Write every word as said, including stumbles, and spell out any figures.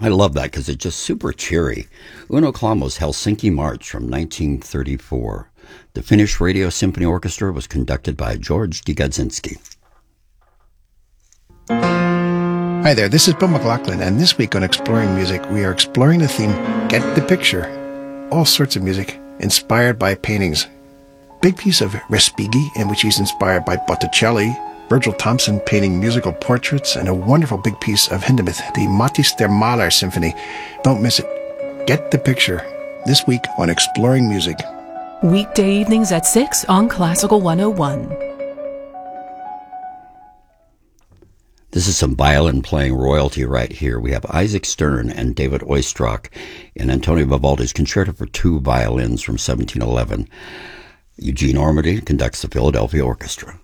I love that because it's just super cheery. Uno Klamo's Helsinki March from nineteen thirty-four. The Finnish Radio Symphony Orchestra was conducted by George Digadzinski. Hi there, this is Bill McLaughlin, and this week on Exploring Music, we are exploring the theme, Get the Picture. All sorts of music, inspired by paintings. Big piece of Respighi, in which he's inspired by Botticelli, Virgil Thomson painting musical portraits, and a wonderful big piece of Hindemith, the Matthis der Maler Symphony. Don't miss it. Get the Picture, this week on Exploring Music. Weekday evenings at six on Classical one oh one. This is some violin playing royalty right here. We have Isaac Stern and David Oistrakh in Antonio Vivaldi's Concerto for Two Violins from seventeen eleven. Eugene Ormandy conducts the Philadelphia Orchestra.